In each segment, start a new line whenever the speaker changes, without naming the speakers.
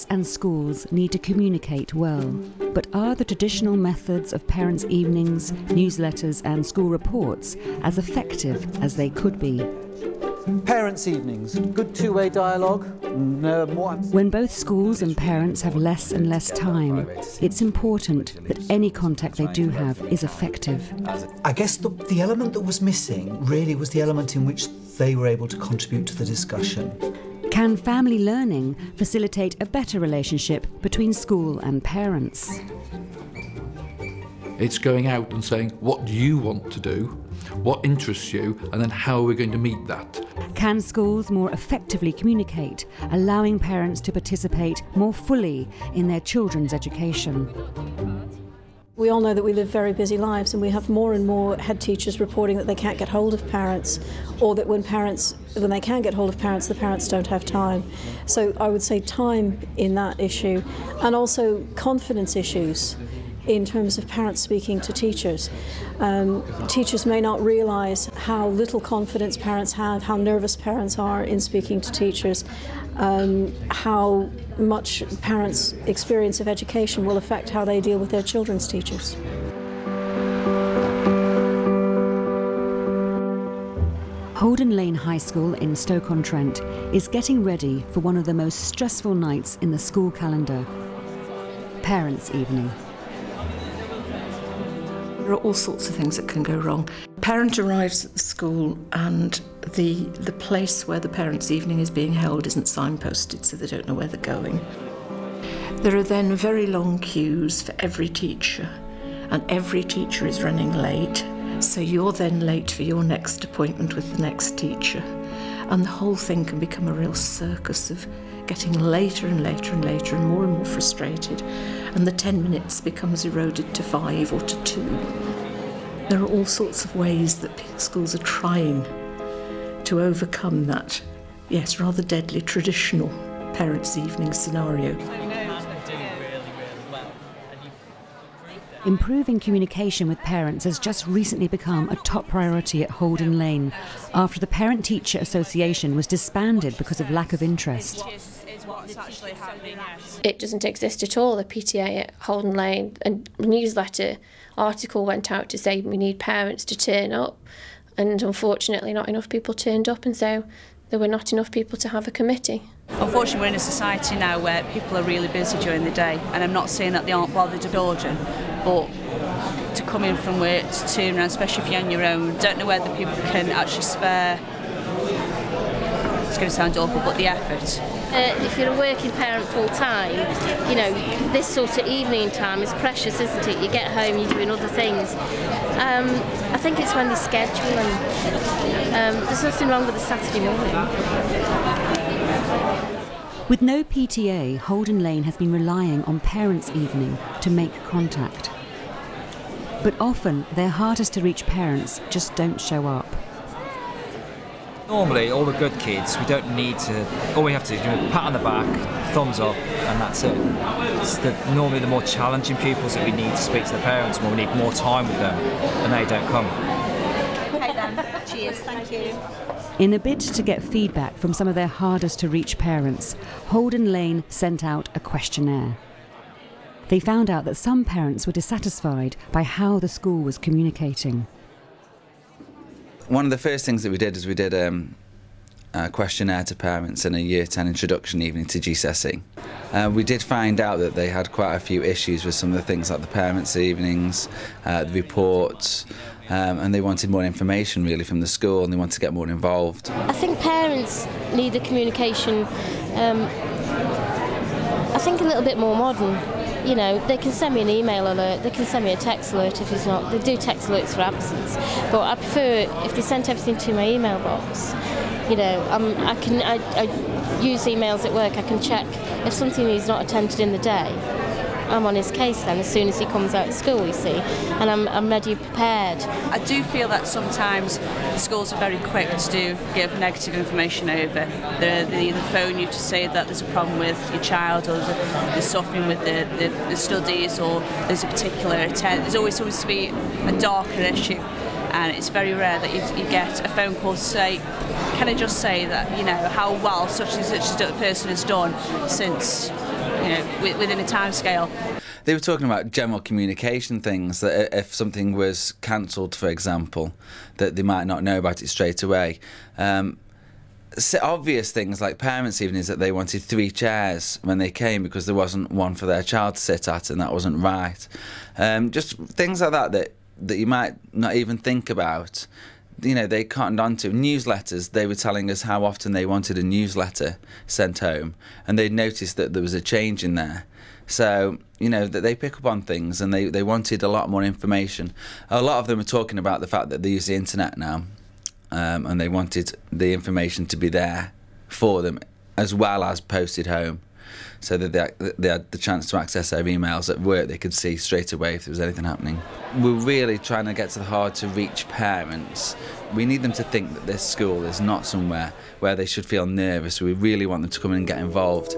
Parents and schools need to communicate well, but are the traditional methods of parents' evenings, newsletters and school reports as effective as they could be?
Parents' evenings, good two-way dialogue.
When both schools and parents have less and less time, it's important that any contact they do have is effective.
I guess the element that was missing really was the element in which they were able to contribute to the discussion.
Can family learning facilitate a better relationship between school and parents?
It's going out and saying, what do you want to do? What interests you? And then how are we going to meet that?
Can schools more effectively communicate, allowing parents to participate more fully in their children's education?
We all know that we live very busy lives, and we have more and more head teachers reporting that they can't get hold of parents, or that when they can get hold of parents, the parents don't have time. So I would say time in that issue, and also confidence issues in terms of parents speaking to teachers. Teachers may not realise how little confidence parents have, how nervous parents are in speaking to teachers, how much parents' experience of education will affect how they deal with their children's teachers.
Holden Lane High School in Stoke-on-Trent is getting ready for one of the most stressful nights in the school calendar, Parents' Evening.
There are all sorts of things that can go wrong. Parent arrives at the school and the place where the parents' evening is being held isn't signposted, so they don't know where they're going. There are then very long queues for every teacher, and every teacher is running late, so you're then late for your next appointment with the next teacher. And the whole thing can become a real circus of getting later and later and later and more frustrated, and the 10 minutes becomes eroded to 5 or to 2. There are all sorts of ways that schools are trying to overcome that, yes, rather deadly traditional parents' evening scenario.
Improving communication with parents has just recently become a top priority at Holden Lane after the Parent-Teacher Association was disbanded because of lack of interest.
It doesn't exist at all, the PTA at Holden Lane. A newsletter article went out to say we need parents to turn up, and unfortunately not enough people turned up, and so there were not enough people to have a committee.
Unfortunately, we're in a society now where people are really busy during the day, and I'm not saying that they aren't bothered at children, but to come in from work, to turn around, especially if you're on your own, don't know whether people can actually spare, it's going to sound awful, but the effort.
If you're a working parent full time, you know, this sort of evening time is precious, isn't it? You get home, you're doing other things. I think it's when they schedule, and there's nothing wrong with a Saturday morning.
With no PTA, Holden Lane has been relying on Parents' Evening to make contact. But often, their hardest to reach parents just don't show up.
Normally, all the good kids, we don't need to, all we have to do is pat on the back, thumbs up, and that's it. It's normally the more challenging pupils that we need to speak to the parents more, we need more time with them, and they don't come.
Okay then, cheers, thank you.
In a bid to get feedback from some of their hardest to reach parents, Holden Lane sent out a questionnaire. They found out that some parents were dissatisfied by how the school was communicating.
One of the first things that we did is we did a questionnaire to parents in a Year 10 introduction evening to GCSE. We did find out that they had quite a few issues with some of the things like the parents' evenings, the reports, and they wanted more information really from the school, and they wanted to get more involved.
I think parents need the communication, I think a little bit more modern. You know, they can send me an email alert, they can send me a text alert if it's not. They do text alerts for absence, but I prefer if they sent everything to my email box. You know, I use emails at work. I can check if something is not attended in the day. I'm on his case then as soon as he comes out of school, you see, and I'm ready, prepared.
I do feel that sometimes schools are very quick to give negative information over. They either phone you to say that there's a problem with your child, or they're suffering with the studies, or there's a particular there's always supposed to be a darker issue, and it's very rare that you get a phone call to say, can I just say that, you know, how well such and such a person has done since within a timescale.
They were talking about general communication things, that if something was cancelled, for example, that they might not know about it straight away. Obvious things like parents' evenings, that they wanted 3 chairs when they came because there wasn't one for their child to sit at, and that wasn't right. Just things like that you might not even think about. They cottoned onto newsletters. They were telling us how often they wanted a newsletter sent home, and they'd noticed that there was a change in there. So, that they pick up on things, and they wanted a lot more information. A lot of them are talking about the fact that they use the internet now, and they wanted the information to be there for them as well as posted home, so that they had the chance to access their emails at work. They could see straight away if there was anything happening. We're really trying to get to the hard to reach parents. We need them to think that this school is not somewhere where they should feel nervous. We really want them to come in and get involved.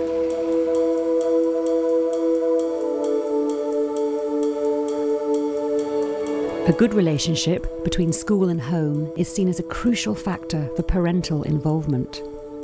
A good relationship between school and home is seen as a crucial factor for parental involvement.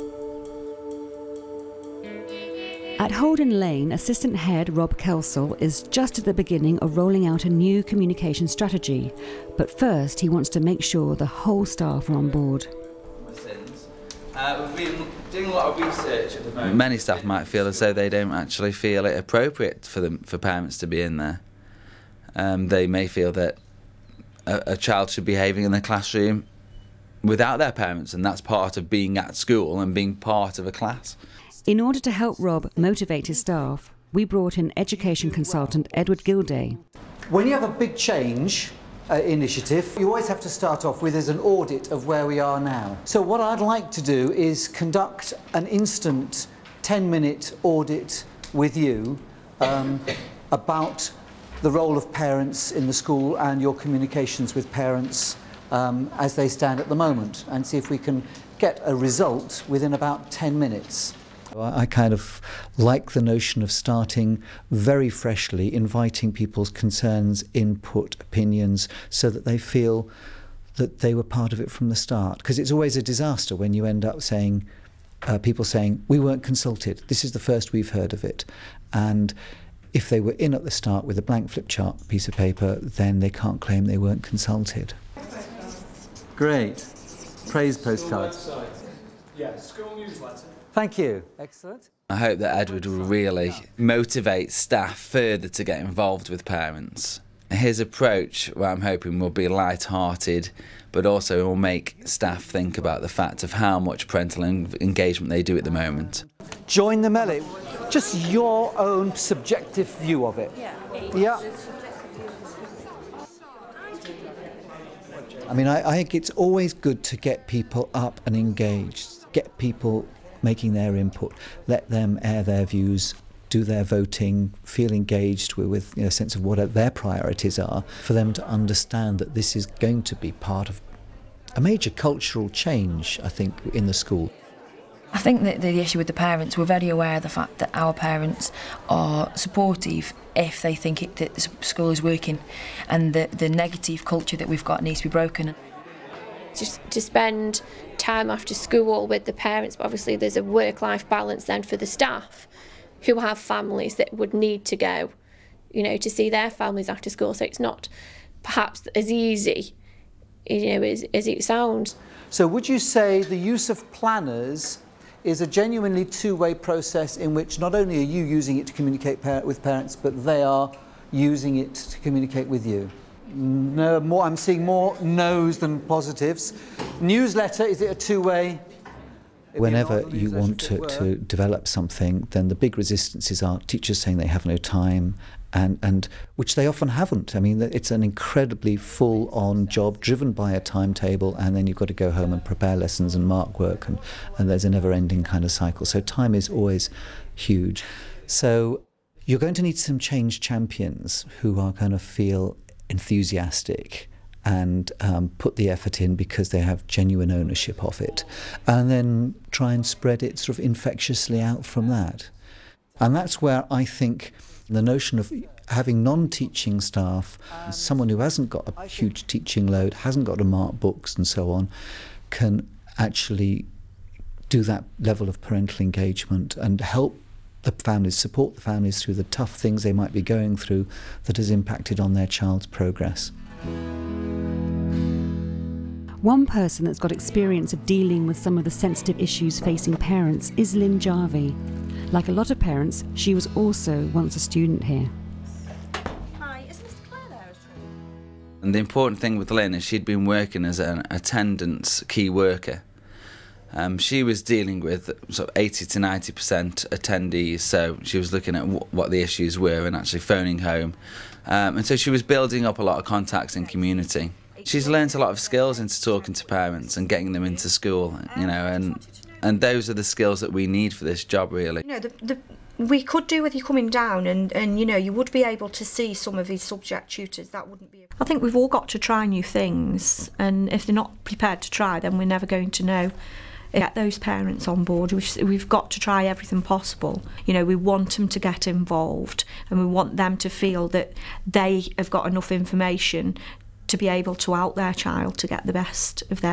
At Holden Lane, Assistant Head Rob Kelsall is just at the beginning of rolling out a new communication strategy, but first he wants to make sure the whole staff are on board.
We've been doing a lot of research at the moment. Many staff might feel as though they don't actually feel it appropriate for parents to be in there. They may feel that a child should be behaving in the classroom without their parents, and that's part of being at school and being part of a class.
In order to help Rob motivate his staff, we brought in education consultant Edward Gilday.
When you have a big change initiative, you always have to start off with an audit of where we are now. So what I'd like to do is conduct an instant 10-minute audit with you about the role of parents in the school and your communications with parents as they stand at the moment, and see if we can get a result within about 10 minutes.
I kind of like the notion of starting very freshly, inviting people's concerns, input, opinions, so that they feel that they were part of it from the start. Because it's always a disaster when you end up saying, people saying, we weren't consulted, this is the first we've heard of it. And if they were in at the start with a blank flip chart piece of paper, then they can't claim they weren't consulted.
Great. Praise postcards.
Yeah, school newsletter.
Thank you. Excellent.
I hope that Edward will really motivate staff further to get involved with parents. His approach, what I'm hoping, will be light-hearted, but also will make staff think about the fact of how much parental engagement they do at the moment.
Join the melee. Just your own subjective view of it. Yeah.
I mean, I think it's always good to get people up and engaged, get people making their input, let them air their views, do their voting, feel engaged with a sense of what their priorities are, for them to understand that this is going to be part of a major cultural change, I think, in the school.
I think that the issue with the parents, we're very aware of the fact that our parents are supportive if they think that the school is working, and the negative culture that we've got needs to be broken.
Just to spend time after school with the parents, but obviously there's a work-life balance then for the staff who have families that would need to go, to see their families after school, so it's not perhaps as easy, as it sounds.
So would you say the use of planners is a genuinely two-way process in which not only are you using it to communicate with parents, but they are using it to communicate with you? No, I'm seeing more no's than positives. Newsletter, is it a two-way?
Whenever you want to develop something, then the big resistances are teachers saying they have no time, and which they often haven't. I mean, it's an incredibly full-on job driven by a timetable, and then you've got to go home and prepare lessons and mark work, and there's a never-ending kind of cycle. So time is always huge. So you're going to need some change champions who are going to feel enthusiastic and put the effort in because they have genuine ownership of it, and then try and spread it sort of infectiously out from that. And that's where I think the notion of having non-teaching staff, someone who hasn't got a huge teaching load, hasn't got to mark books and so on, can actually do that level of parental engagement and help the families, support the families through the tough things they might be going through that has impacted on their child's progress.
One person that's got experience of dealing with some of the sensitive issues facing parents is Lynn Jarvie. Like a lot of parents, she was also once a student here.
Hi, is Mr. Clare there at all?
And the important thing with Lynn is she'd been working as an attendance key worker. She was dealing with sort of 80 to 90% attendees, so she was looking at what the issues were and actually phoning home. And so she was building up a lot of contacts in community. She's learnt a lot of skills into talking to parents and getting them into school, you know, and those are the skills that we need for this job, really.
You know, we could do with you coming down and you know, you would be able to see some of these subject tutors. That wouldn't be... I think we've all got to try new things, and if they're not prepared to try, then we're never going to know. Get those parents on board. We've got to try everything possible. You know, we want them to get involved, and we want them to feel that they have got enough information to be able to help their child to get the best of their